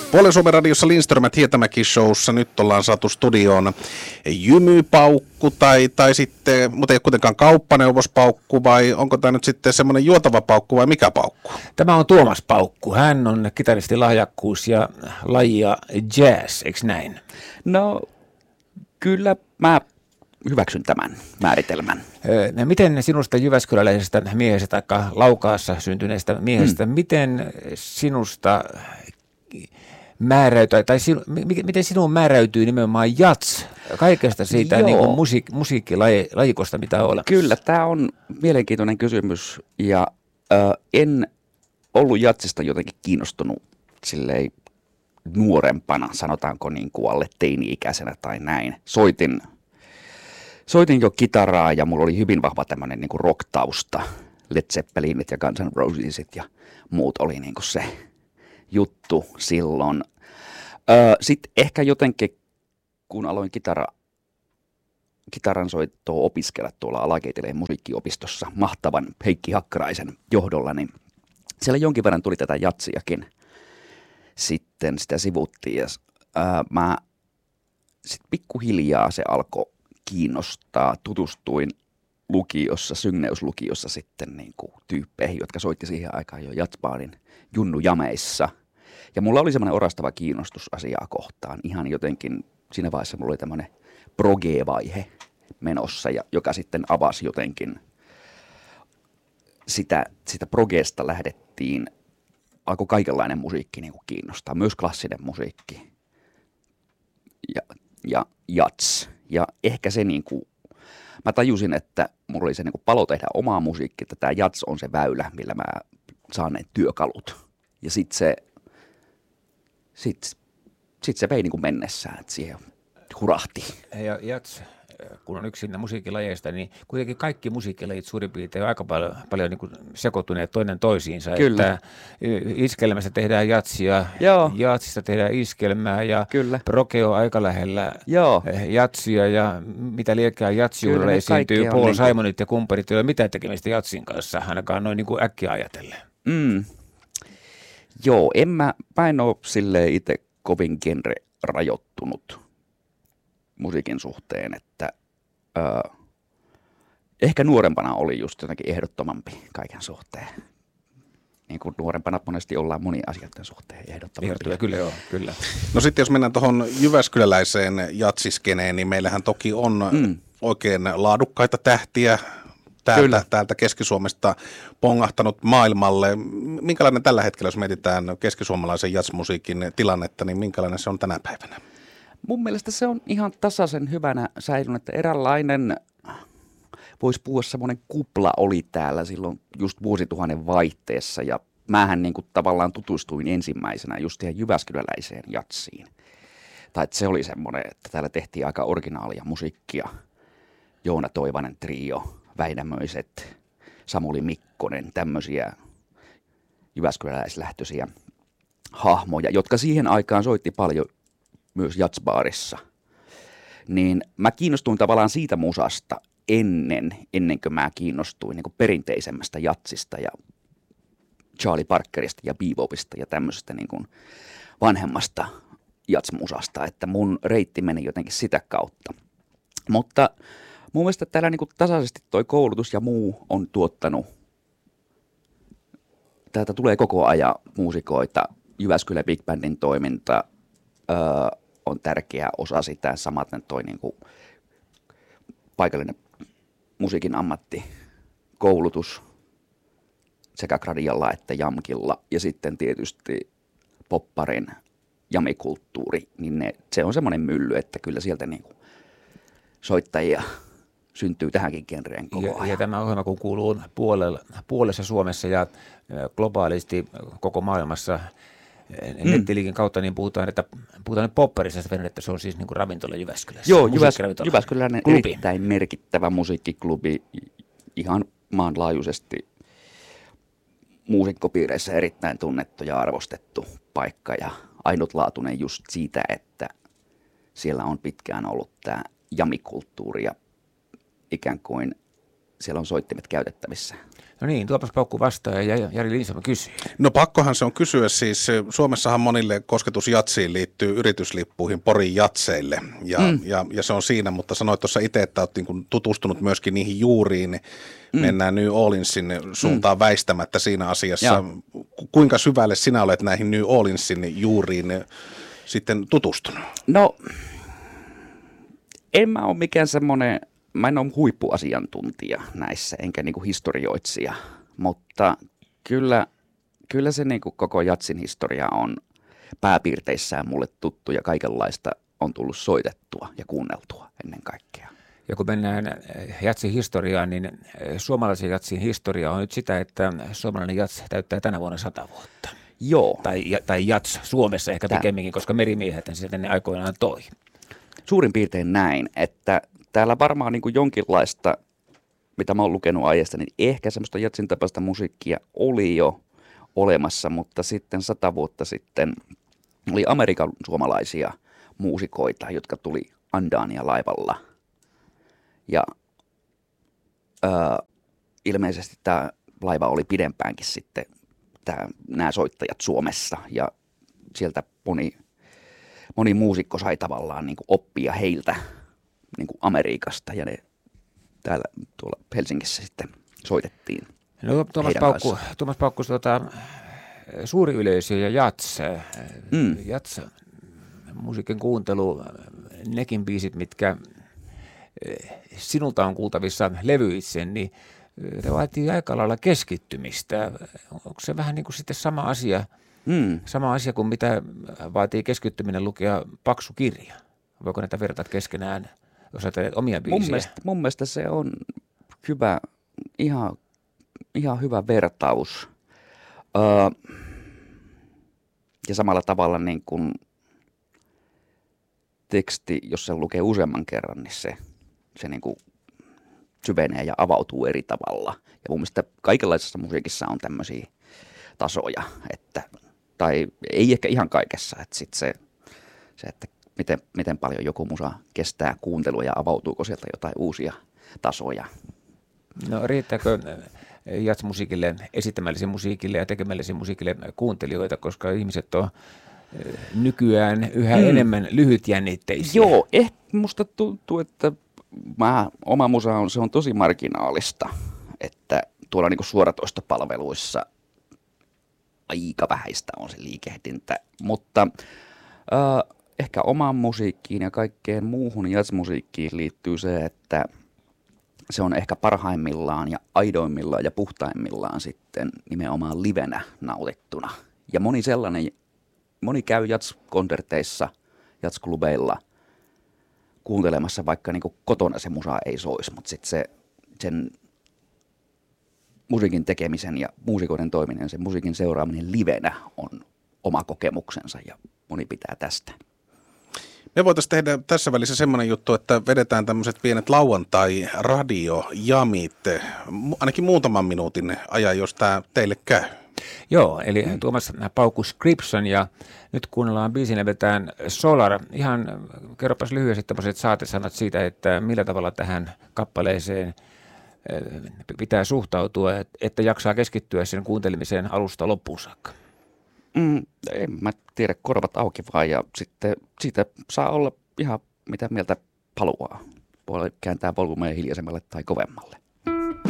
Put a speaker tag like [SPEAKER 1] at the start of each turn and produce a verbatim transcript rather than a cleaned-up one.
[SPEAKER 1] Puolen Suomen radiossa Lindströmät Hietamäki showssa nyt ollaan saatu studioon jymypaukku tai, tai sitten, mutta ei kuitenkaan kauppaneuvospaukku, vai onko tämä nyt sitten semmoinen juotava paukku vai mikä paukku?
[SPEAKER 2] Tämä on Tuomas Paukku. Hän on kitaristi lahjakkuus ja lajia jazz, eikö näin?
[SPEAKER 3] No kyllä mä hyväksyn tämän määritelmän.
[SPEAKER 2] No, miten sinusta jyväskyläläisestä miehestä tai Laukaassa syntyneestä miehestä, hmm. miten sinusta määräytyy, tai sinu, miten sinun määräytyy nimenomaan jats kaikesta siitä niin kuin musiik, musiikkilajikosta, mitä on?
[SPEAKER 3] Kyllä, tämä on mielenkiintoinen kysymys, ja äh, en ollut jatsista jotenkin kiinnostunut silleen nuorempana, sanotaanko niin kuin alle teini-ikäisenä tai näin. Soitin, soitin jo kitaraa ja mulla oli hyvin vahva tämmöinen niin kuin rock-tausta. Led Zeppelinit ja Guns N' Rosesit ja muut oli niin kuin se juttu silloin. Öö, Sitten ehkä jotenkin, kun aloin kitara, kitaran soittoa opiskella tuolla Alakeiteleen musiikkiopistossa mahtavan Heikki Hakkaraisen johdolla, niin siellä jonkin verran tuli tätä jatsiakin. Sitten sitä sivuttiin ja öö, mä sitten pikkuhiljaa se alkoi kiinnostaa. Tutustuin lukiossa, Syngneys-lukiossa sitten niin kuin tyyppeihin, jotka soitti siihen aikaan jo jatsbaarin junnujameissa. Ja mulla oli semmoinen orastava kiinnostus asiaa kohtaan. Ihan jotenkin siinä vaiheessa mulla oli tämmöinen proge-vaihe menossa, ja, joka sitten avasi jotenkin sitä, sitä progesta lähdettiin, alkoi kaikenlainen musiikki niin kuin kiinnostaa, myös klassinen musiikki ja, ja jats. Ja ehkä se niin kuin, mä tajusin, että mulla oli se niin kuin palo tehdä omaa musiikkia, että tämä jats on se väylä, millä mä saan ne työkalut. Ja sitten se, sit, sit se vei niin kuin mennessään, että siihen hurahti.
[SPEAKER 2] Ja jats, kun on yksi musiikkilajeista, niin kuitenkin kaikki musiikkilajit suurin piirtein on aika paljon, paljon niin kuin sekoittuneet toinen toisiinsa.
[SPEAKER 3] Kyllä.
[SPEAKER 2] Että iskelmästä tehdään jatsia,
[SPEAKER 3] Joo.
[SPEAKER 2] jatsista tehdään iskelmää ja
[SPEAKER 3] Kyllä.
[SPEAKER 2] proge on aika lähellä
[SPEAKER 3] Joo.
[SPEAKER 2] jatsia ja mitä liekää jatsijuudella esiintyy. Paul niin Simonit ja kumppanit ei ole mitään tekemistä jatsin kanssa, ainakaan noin niin kuin äkkiä ajatellen.
[SPEAKER 3] Mm. Joo, en mä, mä en ole silleen itse kovin genre rajoittunut musiikin suhteen, että ö, ehkä nuorempana oli just jotenkin ehdottomampi kaiken suhteen. Niin kuin nuorempana monesti ollaan moni asioiden suhteen ehdottomampi.
[SPEAKER 2] Kyllä joo, kyllä.
[SPEAKER 1] No sitten jos mennään tuohon jyväskyläläiseen jatsiskeneen, niin meillähän toki on mm. oikein laadukkaita tähtiä täältä, täältä Keski-Suomesta pongahtanut maailmalle. Minkälainen tällä hetkellä, jos mietitään keskisuomalaisen jatsmusiikin tilannetta, niin minkälainen se on tänä päivänä?
[SPEAKER 3] Mun mielestä se on ihan tasaisen hyvänä säilynyt, että eräänlainen, voisi puhua semmoinen kupla oli täällä silloin just vuosituhannen vaihteessa, ja mähän niin kuin tavallaan tutustuin ensimmäisenä just siihen jyväskyläläiseen jatsiin. Tai että se oli semmoinen, että täällä tehtiin aika originaalia musiikkia. Joona Toivanen trio, Väinämöiset, Samuli Mikkonen, tämmöisiä jyväskyläläislähtöisiä hahmoja, jotka siihen aikaan soitti paljon myös jatsbaarissa. Niin mä kiinnostuin tavallaan siitä musasta ennen, ennen kuin mä kiinnostuin niin kuin perinteisemmästä jatsista ja Charlie Parkerista ja bebopista ja tämmöisestä niin kuin vanhemmasta jatsmusasta, että mun reitti meni jotenkin sitä kautta. Mutta mun mielestä täällä niin kuin tasaisesti toi koulutus ja muu on tuottanut, täältä tulee koko ajan muusikoita, Jyväskylän Big Bandin toiminta öö, on tärkeä osa sitä, samaten toi niin kuin paikallinen musiikin ammatti, koulutus sekä Gradialla että Jamkilla, ja sitten tietysti popparin jamikulttuuri, niin ne, se on semmoinen mylly, että kyllä sieltä niin kuin soittajia syntyy tähänkin genreen koko ajan.
[SPEAKER 2] Ja, ja tämä ohjelma, kun kuuluu puolella, puolessa Suomessa ja globaalisti koko maailmassa mm. nettiliikin kautta, niin puhutaan, että puhutaan popparissa, että se on siis niin kuin ravintola Jyväskylässä.
[SPEAKER 3] Joo, Jyväs, Jyväskyläinen erittäin merkittävä musiikkiklubi, ihan maanlaajuisesti muusikkopiireissä erittäin tunnettu ja arvostettu paikka, ja ainutlaatuinen just siitä, että siellä on pitkään ollut tämä jamikulttuuri ja ikään kuin siellä on soittimet käytettävissä.
[SPEAKER 2] No niin, Tuomas Paukku vastaa ja Jari Lindström kysyy.
[SPEAKER 1] No pakkohan se on kysyä, siis Suomessahan monille kosketus jatsiin liittyy yrityslippuihin Porin jatseille ja, mm. ja, ja se on siinä, mutta sanoit tuossa itse, että olet niin tutustunut myöskin niihin juuriin, niin mm. mennään New Orleansin suuntaan mm. väistämättä siinä asiassa. Ja. Kuinka syvälle sinä olet näihin New Orleansin juuriin sitten tutustunut?
[SPEAKER 3] No, en mä ole mikään semmoinen, mä en ole huippuasiantuntija näissä, enkä niinku historioitsija, mutta kyllä, kyllä se niinku koko jatsin historia on pääpiirteissään mulle tuttu ja kaikenlaista on tullut soitettua ja kuunneltua ennen kaikkea.
[SPEAKER 2] Ja kun mennään jatsin historiaan, niin suomalaisen jatsin historia on nyt sitä, että suomalainen jats täyttää tänä vuonna sata vuotta.
[SPEAKER 3] Joo.
[SPEAKER 2] Tai, tai jats Suomessa ehkä
[SPEAKER 3] Tää.
[SPEAKER 2] pikemminkin, koska merimiehet sieltä ne aikoinaan toi.
[SPEAKER 3] Suurin piirtein näin, että täällä varmaan niin kuin jonkinlaista, mitä mä oon lukenut aiheesta, niin ehkä semmoista jatsin tapaista musiikkia oli jo olemassa, mutta sitten sata vuotta sitten oli Amerikan suomalaisia muusikoita, jotka tuli Andania laivalla. Ja öö, ilmeisesti tämä laiva oli pidempäänkin sitten tää, nämä soittajat Suomessa ja sieltä moni, moni muusikko sai tavallaan niin kuin oppia heiltä niin kuin Amerikasta ja ne täällä tuolla Helsingissä sitten soitettiin.
[SPEAKER 2] No, Tuomas Paukku, Tuomas Paukku tuota, suuri yleisö ja jats, mm. jats musiikin kuuntelu, nekin biisit, mitkä sinulta on kuultavissa levyitse, niin ne vaatii aika lailla keskittymistä. Onko se vähän niin kuin sitten sama asia, mm. sama asia kuin mitä vaatii keskittyminen lukea paksu kirja? Voiko näitä vertaat keskenään, jos ajattelet omia biisejä?
[SPEAKER 3] Mun mielestä, mun mielestä se on hyvä, ihan, ihan hyvä vertaus. Öö, ja samalla tavalla niin kuin teksti, jos se lukee useamman kerran, niin se, se niin kuin syvenee ja avautuu eri tavalla. Ja mun mielestä kaikenlaisessa musiikissa on tämmöisiä tasoja, että, tai ei ehkä ihan kaikessa, että sit se, se, että miten, miten paljon joku musa kestää kuuntelua ja avautuuko sieltä jotain uusia tasoja.
[SPEAKER 2] No riittääkö jazzmusiikille, esittämällisen musiikille ja tekemällisen musiikille kuuntelijoita, koska ihmiset on nykyään yhä mm. enemmän lyhytjännitteisiä?
[SPEAKER 3] Joo, ehkä musta tuntuu, että mä, oma musa on, se on tosi marginaalista, että tuolla niinku suoratoistopalveluissa aika vähäistä on se liikehdintä, mutta äh, ehkä omaan musiikkiin ja kaikkeen muuhun jazzmusiikkiin liittyy se, että se on ehkä parhaimmillaan ja aidoimmillaan ja puhtaimmillaan sitten nimenomaan livenä nautittuna. Ja moni sellainen, moni käy jazz-konserteissa, jazz-klubeilla kuuntelemassa, vaikka niin kuin kotona se musa ei soisi, mutta sitten se, sen musiikin tekemisen ja muusikoiden toiminen, sen musiikin seuraaminen livenä on oma kokemuksensa ja moni pitää tästä.
[SPEAKER 1] Me voitaisiin tehdä tässä välissä semmoinen juttu, että vedetään tämmöiset pienet lauantai-radiojamit, ainakin muutaman minuutin ajan, jos tämä teille käy.
[SPEAKER 2] Joo, eli Tuomas Paukku Scripson ja nyt kuunnellaan biisin vetään Solar. Ihan kerropas lyhyesti tämmöiset saatesanat siitä, että millä tavalla tähän kappaleeseen pitää suhtautua, että jaksaa keskittyä sen kuuntelemiseen alusta loppuun saakka.
[SPEAKER 3] Mm, en mä tiedä, korvat auki vaan ja sitten siitä saa olla ihan mitä mieltä haluaa. Voi kääntää volumeen hiljaisemmalle tai kovemmalle.